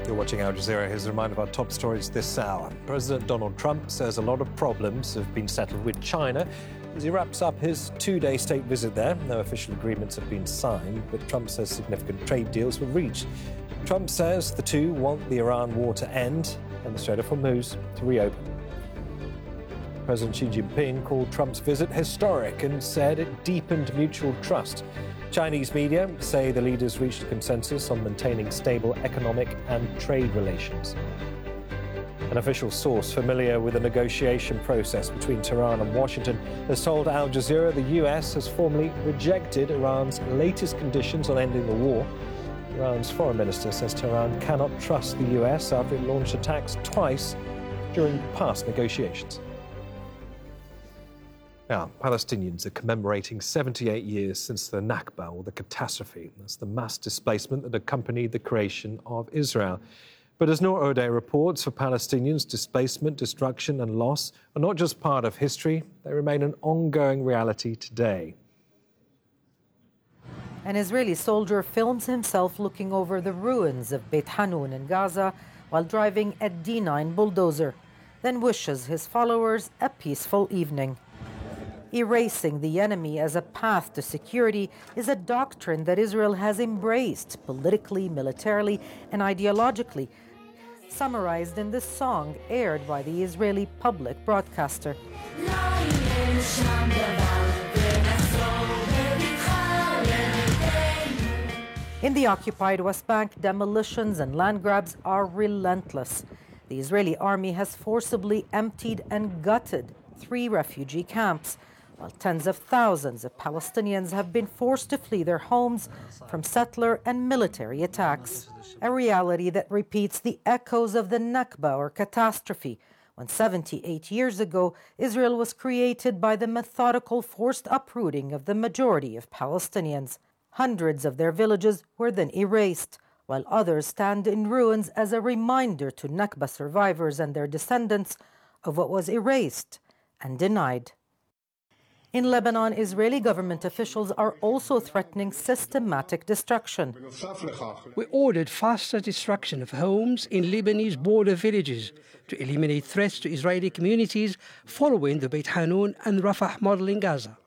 You're watching Al Jazeera. Here's a reminder of our top stories this hour. President Donald Trump says a lot of problems have been settled with China as he wraps up his two-day state visit there. No official agreements have been signed, but Trump says significant trade deals were reached. Trump says the two want the Iran war to end and the Strait of Hormuz to reopen. President Xi Jinping called Trump's visit historic and said it deepened mutual trust. Chinese media say the leaders reached a consensus on maintaining stable economic and trade relations. An official source familiar with the negotiation process between Tehran and Washington has told Al Jazeera the US has formally rejected Iran's latest conditions on ending the war. Iran's foreign minister says Tehran cannot trust the US after it launched attacks twice during past negotiations. Now, Palestinians are commemorating 78 years since the Nakba, or the catastrophe. That's the mass displacement that accompanied the creation of Israel. But as Noor O'Day reports, for Palestinians, displacement, destruction and loss are not just part of history, they remain an ongoing reality today. An Israeli soldier films himself looking over the ruins of Beit Hanun in Gaza while driving a D9 bulldozer, then wishes his followers a peaceful evening. Erasing the enemy as a path to security is a doctrine that Israel has embraced politically, militarily, and ideologically, summarized in this song aired by the Israeli public broadcaster. In the occupied West Bank, demolitions and land grabs are relentless. The Israeli army has forcibly emptied and gutted 3 refugee camps, while tens of thousands of Palestinians have been forced to flee their homes from settler and military attacks, a reality that repeats the echoes of the Nakba, or catastrophe, when 78 years ago Israel was created by the methodical forced uprooting of the majority of Palestinians. Hundreds of their villages were then erased, while others stand in ruins as a reminder to Nakba survivors and their descendants of what was erased and denied. In Lebanon, Israeli government officials are also threatening systematic destruction. We ordered faster destruction of homes in Lebanese border villages to eliminate threats to Israeli communities following the Beit Hanun and Rafah model in Gaza.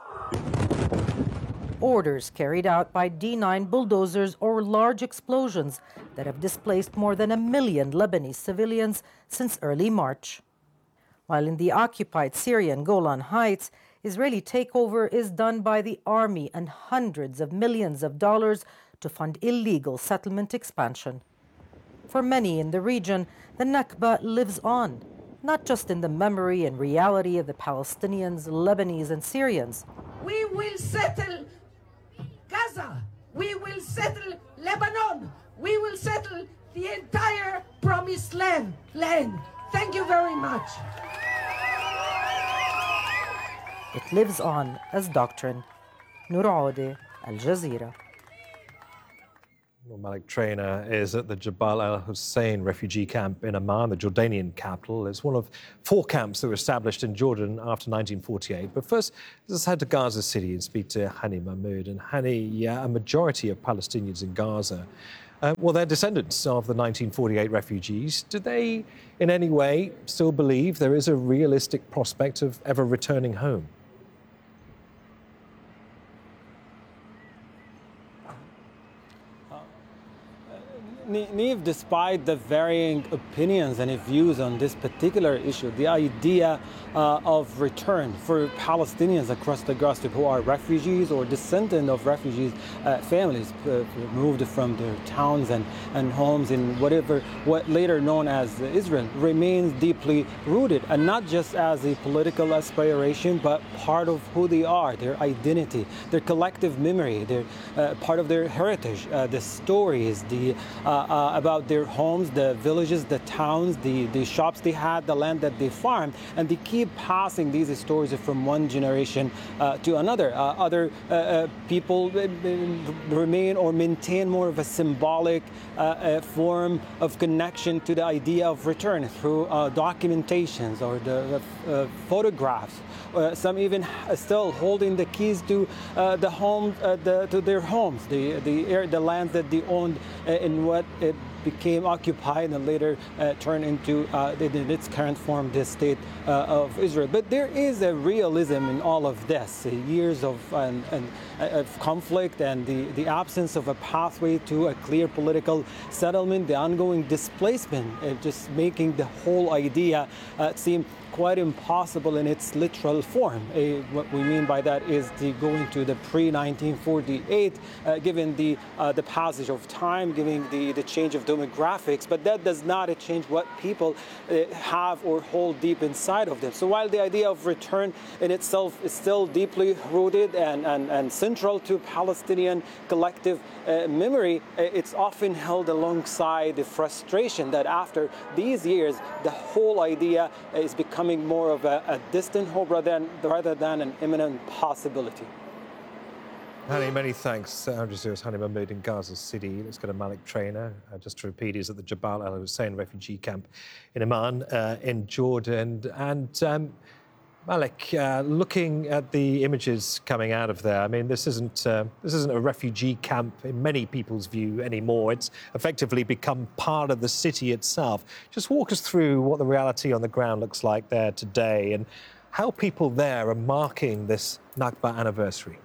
Orders carried out by D9 bulldozers or large explosions that have displaced more than 1 million Lebanese civilians since early March. While in the occupied Syrian Golan Heights, Israeli takeover is done by the army and hundreds of millions of dollars to fund illegal settlement expansion. For many in the region, the Nakba lives on, not just in the memory and reality of the Palestinians, Lebanese, and Syrians. We will settle Gaza. We will settle Lebanon. We will settle the entire promised land. Thank you very much. It lives on as doctrine. Noor O'Day, Al Jazeera. Malik Trainer is at the Jabal al-Hussein refugee camp in Amman, the Jordanian capital. It's one of 4 camps that were established in Jordan after 1948. But first, let's head to Gaza City and speak to Hani Mahmoud. And Hani, a majority of Palestinians in Gaza, they're descendants of the 1948 refugees. Do they, in any way, still believe there is a realistic prospect of ever returning home? Niamh, despite the varying opinions and views on this particular issue, the idea of return for Palestinians across the Gaza who are refugees or descendants of refugees, families moved from their towns and homes in what later known as Israel, remains deeply rooted, and not just as a political aspiration, but part of who they are, their identity, their collective memory, their part of their heritage, the stories, about their homes, the villages, the towns, the shops they had, the land that they farmed, and they keep passing these stories from one generation to another. Other people remain or maintain more of a symbolic form of connection to the idea of return through documentations or the photographs. Some even still holding the keys to the home, to their homes, the lands that they owned in what that it became occupied and later turned into, in its current form, the state of Israel. But there is a realism in all of this. Years of conflict and the absence of a pathway to a clear political settlement, the ongoing displacement, just making the whole idea seem quite impossible in its literal form. What we mean by that is going to the pre-1948, given the passage of time, given the change of demographics, but that does not change what people have or hold deep inside of them. So while the idea of return in itself is still deeply rooted and central to Palestinian collective memory, it's often held alongside the frustration that after these years, the whole idea is becoming more of a distant hope rather than an imminent possibility. Hani, many thanks. Al Jazeera's Hani Mahmoud in Gaza City. Let's go to Malik Trainer. Just to repeat, he's at the Jabal al Hussein refugee camp in Amman, in Jordan. And Malik, looking at the images coming out of there, I mean, this isn't a refugee camp in many people's view anymore. It's effectively become part of the city itself. Just walk us through what the reality on the ground looks like there today and how people there are marking this Nakba anniversary.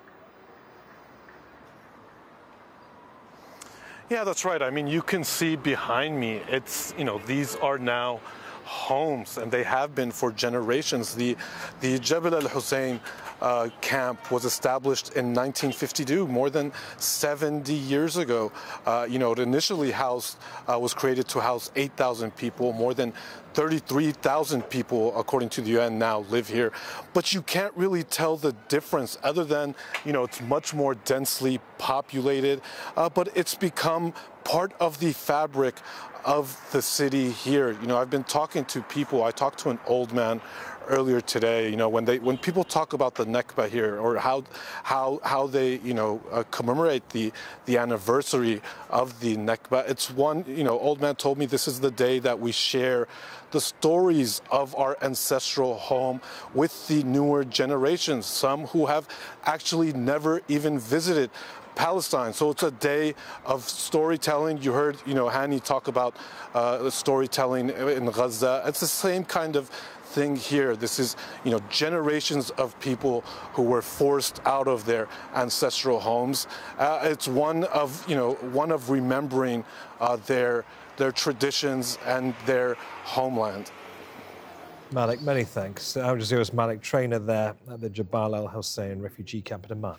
Yeah, that's right. I mean, you can see behind me, it's, these are now homes, and they have been for generations. The Jabal al-Hussein camp was established in 1952, more than 70 years ago. It initially was created to house 8,000 people. More than 33,000 people, according to the UN, now live here. But you can't really tell the difference other than, it's much more densely populated, but it's become part of the fabric of the city here. I've been talking to people. I talked to an old man earlier today. When people talk about the Nakba here, or how they commemorate the anniversary of the Nakba, it's one. Old man told me this is the day that we share the stories of our ancestral home with the newer generations, some who have actually never even visited Palestine. So it's a day of storytelling. You heard, Hani talk about storytelling in Gaza. It's the same kind of thing here. This is, generations of people who were forced out of their ancestral homes. It's one of remembering their traditions and their homeland. Malik, many thanks. Al Jazeera's Malik Trainer there at the Jabal al Hussein refugee camp in Amman.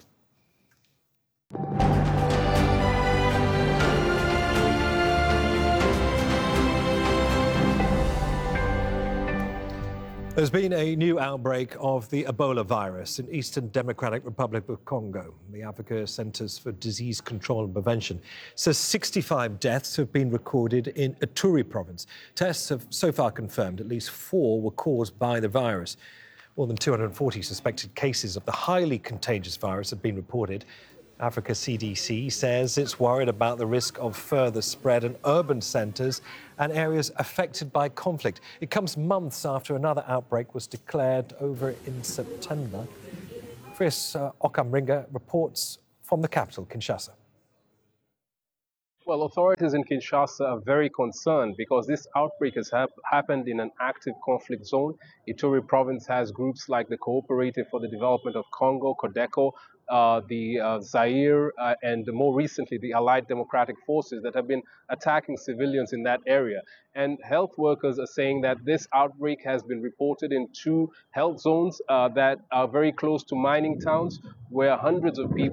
There's been a new outbreak of the Ebola virus in Eastern Democratic Republic of Congo. The Africa Centers for Disease Control and Prevention says 65 deaths have been recorded in Ituri province. Tests have so far confirmed at least 4 were caused by the virus. More than 240 suspected cases of the highly contagious virus have been reported. Africa CDC says it's worried about the risk of further spread in urban centres and areas affected by conflict. It comes months after another outbreak was declared over in September. Chris Okamringa reports from the capital, Kinshasa. Well, authorities in Kinshasa are very concerned because this outbreak has happened in an active conflict zone. Ituri province has groups like the Cooperative for the Development of Congo, CODECO, the Zaire, and more recently the Allied Democratic Forces that have been attacking civilians in that area. And health workers are saying that this outbreak has been reported in 2 health zones that are very close to mining towns where hundreds of people